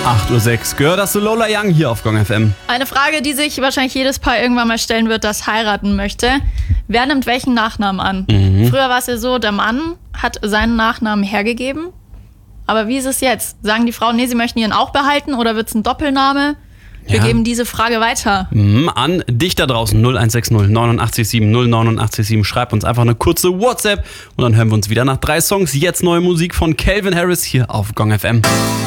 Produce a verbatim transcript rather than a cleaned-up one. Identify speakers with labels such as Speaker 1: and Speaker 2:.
Speaker 1: acht Uhr sechs gehört das zu Lola Young hier auf Gong F M.
Speaker 2: Eine Frage, die sich wahrscheinlich jedes Paar irgendwann mal stellen wird, das heiraten möchte. Wer nimmt welchen Nachnamen an? Mhm. Früher war es ja so, der Mann hat seinen Nachnamen hergegeben. Aber wie ist es jetzt? Sagen die Frauen, nee, sie möchten ihren auch behalten oder wird es ein Doppelname? Wir
Speaker 1: Ja.
Speaker 2: geben diese Frage weiter.
Speaker 1: Mhm, an dich da draußen null eins sechs null neun acht sieben null neun acht sieben. Schreib uns einfach eine kurze WhatsApp und dann hören wir uns wieder nach drei Songs. Jetzt neue Musik von Calvin Harris hier auf Gong F M.